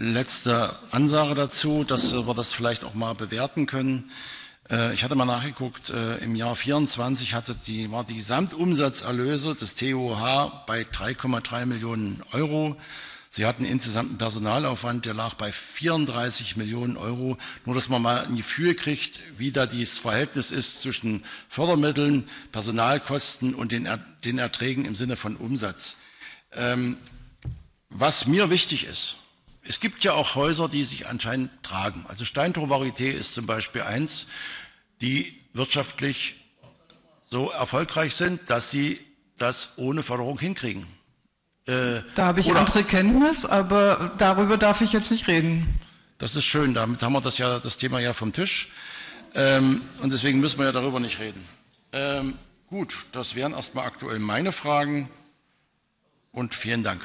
letzte Ansage dazu, dass wir das vielleicht auch mal bewerten können. Ich hatte mal nachgeguckt, im Jahr 24 war die Gesamtumsatzerlöse des TOH bei 3,3 Millionen Euro. Sie hatten insgesamt einen Personalaufwand, der lag bei 34 Millionen Euro. Nur, dass man mal ein Gefühl kriegt, wie da dieses Verhältnis ist zwischen Fördermitteln, Personalkosten und den Erträgen im Sinne von Umsatz. Was mir wichtig ist, es gibt ja auch Häuser, die sich anscheinend tragen. Also Steintor Varieté ist zum Beispiel eins, die wirtschaftlich so erfolgreich sind, dass sie das ohne Förderung hinkriegen. Da habe ich andere Kenntnis, aber darüber darf ich jetzt nicht reden. Das ist schön, damit haben wir das Thema ja vom Tisch. Und deswegen müssen wir ja darüber nicht reden. Gut, das wären erstmal aktuell meine Fragen und vielen Dank.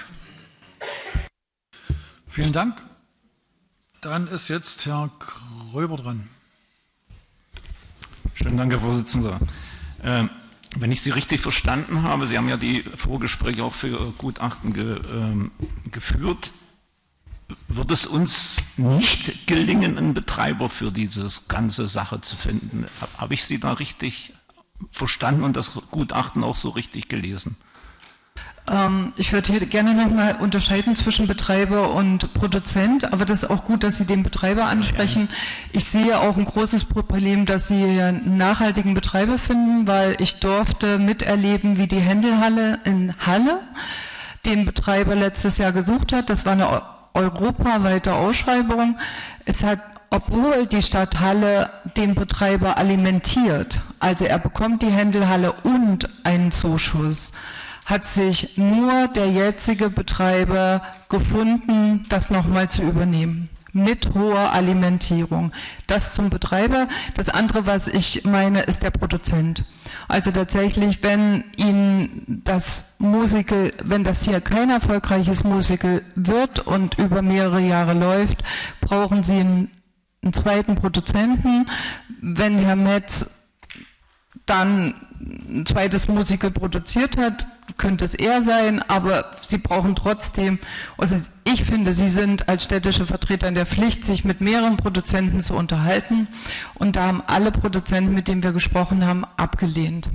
Vielen Dank. Dann ist jetzt Herr Gröber dran. Schönen Dank, Herr Vorsitzender. Wenn ich Sie richtig verstanden habe, Sie haben ja die Vorgespräche auch für Gutachten geführt, wird es uns nicht gelingen, einen Betreiber für diese ganze Sache zu finden. Habe ich Sie da richtig verstanden und das Gutachten auch so richtig gelesen? Ich würde hier gerne nochmal unterscheiden zwischen Betreiber und Produzent, aber das ist auch gut, dass Sie den Betreiber ansprechen. Ich sehe auch ein großes Problem, dass Sie einen nachhaltigen Betreiber finden, weil ich durfte miterleben, wie die Händelhalle in Halle den Betreiber letztes Jahr gesucht hat. Das war eine europaweite Ausschreibung. Es hat, obwohl die Stadt Halle den Betreiber alimentiert, also er bekommt die Händelhalle und einen Zuschuss, hat sich nur der jetzige Betreiber gefunden, das nochmal zu übernehmen, mit hoher Alimentierung. Das zum Betreiber. Das andere, was ich meine, ist der Produzent. Also tatsächlich, wenn Ihnen das Musical, wenn das hier kein erfolgreiches Musical wird und über mehrere Jahre läuft, brauchen Sie einen zweiten Produzenten. Wenn Herr Metz dann ein zweites Musical produziert hat, könnte es er sein, aber Sie brauchen trotzdem, also ich finde, Sie sind als städtische Vertreter in der Pflicht, sich mit mehreren Produzenten zu unterhalten, und da haben alle Produzenten, mit denen wir gesprochen haben, abgelehnt.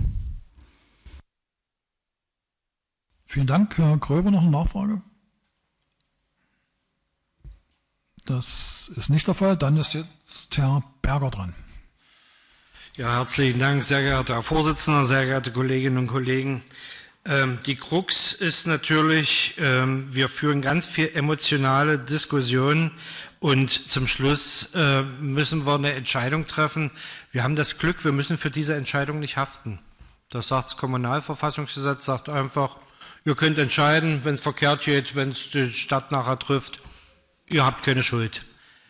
Vielen Dank. Herr Gröber, noch eine Nachfrage? Das ist nicht der Fall. Dann ist jetzt Herr Berger dran. Ja, herzlichen Dank, sehr geehrter Herr Vorsitzender, sehr geehrte Kolleginnen und Kollegen. Die Krux ist natürlich, wir führen ganz viel emotionale Diskussionen und zum Schluss müssen wir eine Entscheidung treffen. Wir haben das Glück, wir müssen für diese Entscheidung nicht haften. Das sagt das Kommunalverfassungsgesetz, sagt einfach, ihr könnt entscheiden, wenn es verkehrt geht, wenn es die Stadt nachher trifft, ihr habt keine Schuld.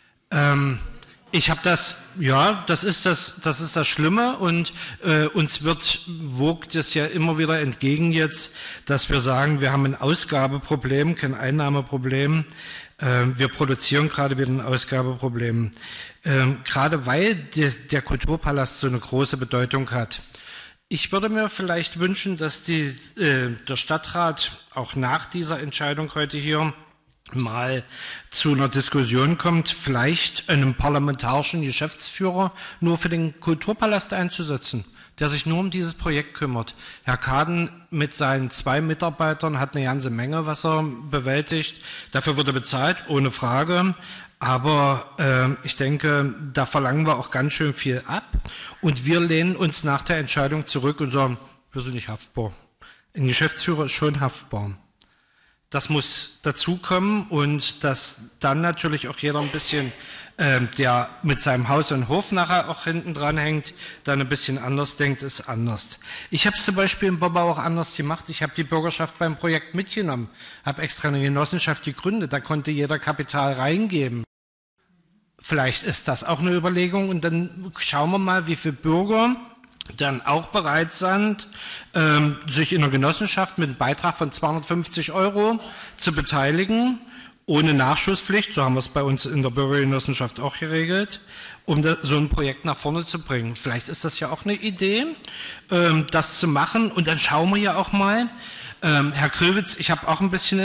Ich habe das, ja, das ist das Schlimme, und uns wogt es ja immer wieder entgegen jetzt, dass wir sagen, wir haben ein Ausgabeproblem, kein Einnahmeproblem. Wir produzieren gerade wieder ein Ausgabeproblem. Gerade weil der Kulturpalast so eine große Bedeutung hat. Ich würde mir vielleicht wünschen, dass der Stadtrat auch nach dieser Entscheidung heute hier mal zu einer Diskussion kommt, vielleicht einen parlamentarischen Geschäftsführer nur für den Kulturpalast einzusetzen, der sich nur um dieses Projekt kümmert. Herr Kaden mit seinen 2 Mitarbeitern hat eine ganze Menge, was er bewältigt. Dafür wird er bezahlt, ohne Frage. Aber ich denke, da verlangen wir auch ganz schön viel ab. Und wir lehnen uns nach der Entscheidung zurück und sagen, wir sind nicht haftbar. Ein Geschäftsführer ist schon haftbar. Das muss dazukommen, und dass dann natürlich auch jeder ein bisschen, der mit seinem Haus und Hof nachher auch hinten dran hängt, dann ein bisschen anders denkt, ist anders. Ich habe es zum Beispiel in Bobbau auch anders gemacht. Ich habe die Bürgerschaft beim Projekt mitgenommen, habe extra eine Genossenschaft gegründet, da konnte jeder Kapital reingeben. Vielleicht ist das auch eine Überlegung, und dann schauen wir mal, wie viele Bürger dann auch bereit sind, sich in einer Genossenschaft mit einem Beitrag von 250 € zu beteiligen, ohne Nachschusspflicht, so haben wir es bei uns in der Bürgergenossenschaft auch geregelt, um so ein Projekt nach vorne zu bringen. Vielleicht ist das ja auch eine Idee, das zu machen, und dann schauen wir ja auch mal, Herr Krillwitz, ich habe auch ein bisschen